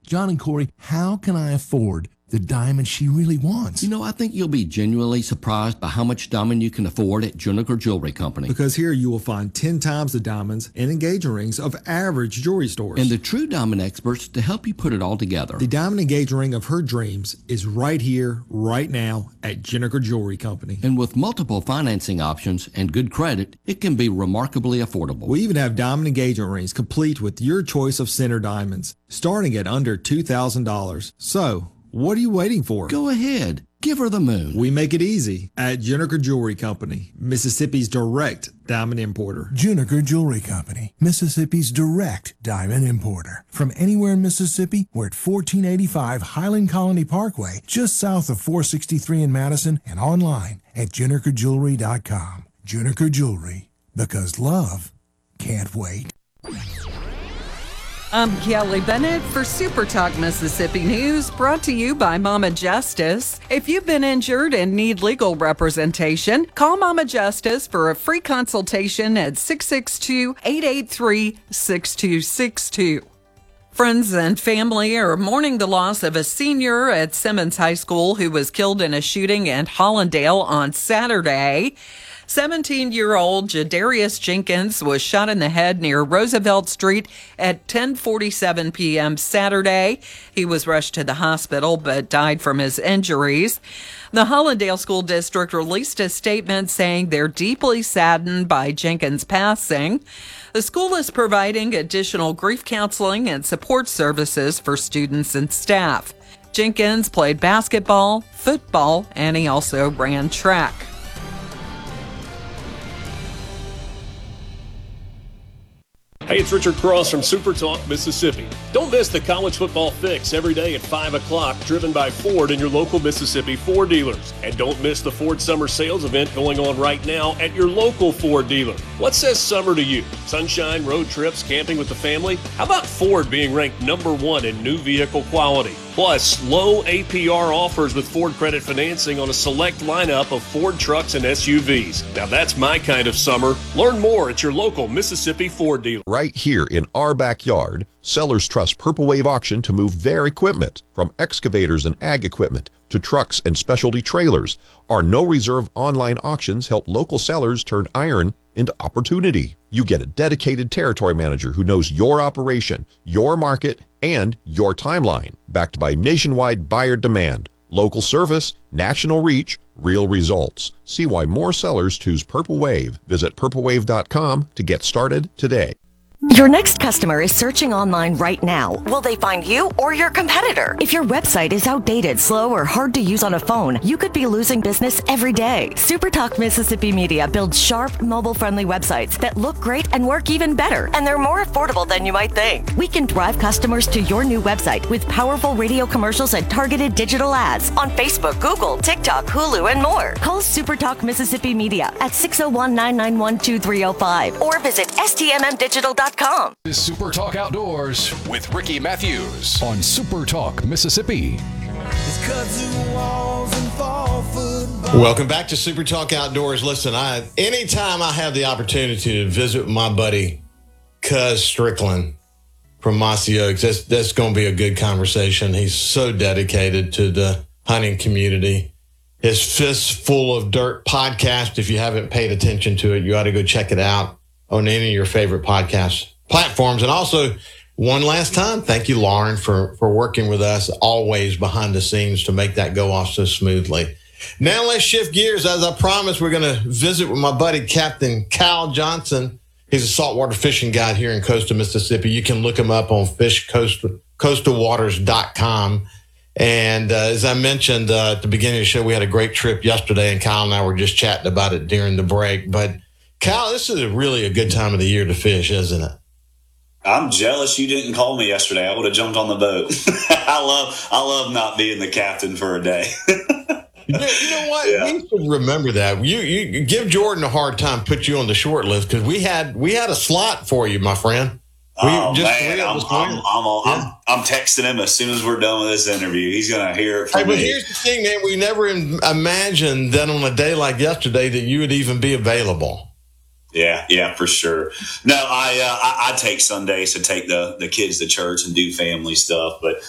John and Corey, how can I afford the diamond she really wants? You know, I think you'll be genuinely surprised by how much diamond you can afford at Juniker Jewelry Company. Because here you will find 10 times the diamonds and engagement rings of average jewelry stores. And the true diamond experts to help you put it all together. The diamond engagement ring of her dreams is right here, right now at Juniker Jewelry Company. And with multiple financing options and good credit, it can be remarkably affordable. We even have diamond engagement rings complete with your choice of center diamonds, starting at under $2,000. So, what are you waiting for? Go ahead. Give her the moon. We make it easy at Juniker Jewelry Company, Mississippi's direct diamond importer. Juniker Jewelry Company, Mississippi's direct diamond importer. From anywhere in Mississippi, we're at 1485 Highland Colony Parkway, just south of 463 in Madison, and online at junikerjewelry.com. Juniker Jewelry, because love can't wait. I'm Kelly Bennett for Super Talk Mississippi News, brought to you by Mama Justice. If you've been injured and need legal representation, call Mama Justice for a free consultation at 662-883-6262. Friends and family are mourning the loss of a senior at Simmons High School who was killed in a shooting at Hollandale on Saturday. 17-year-old Jadarius Jenkins was shot in the head near Roosevelt Street at 10:47 p.m. Saturday. He was rushed to the hospital but died from his injuries. The Hollandale School District released a statement saying they're deeply saddened by Jenkins' passing. The school is providing additional grief counseling and support services for students and staff. Jenkins played basketball, football, and he also ran track. Hey, it's Richard Cross from Super Talk Mississippi. Don't miss the College Football Fix every day at 5 o'clock, driven by Ford and your local Mississippi Ford dealers. And don't miss the Ford Summer Sales event going on right now at your local Ford dealer. What says summer to you? Sunshine, road trips, camping with the family? How about Ford being ranked #1 in new vehicle quality? Plus, low APR offers with Ford credit financing on a select lineup of Ford trucks and SUVs. Now that's my kind of summer. Learn more at your local Mississippi Ford dealer. Right here in our backyard, sellers trust Purple Wave Auction to move their equipment, from excavators and ag equipment to trucks and specialty trailers. Our no-reserve online auctions help local sellers turn iron into opportunity. You get a dedicated territory manager who knows your operation, your market, and your timeline, backed by nationwide buyer demand, local service, national reach, real results. See why more sellers choose Purple Wave. Visit purplewave.com to get started today. Your next customer is searching online right now. Will they find you or your competitor? If your website is outdated, slow, or hard to use on a phone, you could be losing business every day. SuperTalk Mississippi Media builds sharp, mobile-friendly websites that look great and work even better, and they're more affordable than you might think. We can drive customers to your new website with powerful radio commercials and targeted digital ads on Facebook, Google, TikTok, Hulu, and more. Call SuperTalk Mississippi Media at 601-991-2305 or visit stmmdigital.com. This is Super Talk Outdoors with Ricky Matthews on Super Talk Mississippi. Welcome back to Super Talk Outdoors. Listen, anytime I have the opportunity to visit with my buddy Cuz Strickland from Mossy Oaks, that's going to be a good conversation. He's so dedicated to the hunting community. His Fistful of Dirt podcast, if you haven't paid attention to it, you ought to go check it out on any of your favorite podcast platforms. And also, one last time, thank you, Lauren, for working with us always behind the scenes to make that go off so smoothly. Now let's shift gears. As I promised, we're going to visit with my buddy, Captain Cal Johnson. He's a saltwater fishing guide here in coastal Mississippi. You can look him up on coastalwaters.com. And as I mentioned at the beginning of the show, we had a great trip yesterday, and Kyle and I were just chatting about it during the break. But Cal, this is really a good time of the year to fish, isn't it? I'm jealous you didn't call me yesterday. I would have jumped on the boat. I love not being the captain for a day. You know what? Yeah. You should remember that. You give Jordan a hard time, put you on the short list, because we had a slot for you, my friend. I'm texting him as soon as we're done with this interview. He's going to hear it from me. But here's the thing, man. We never imagined that on a day like yesterday that you would even be available. Yeah, for sure. No, I take Sundays to take the kids to church and do family stuff. But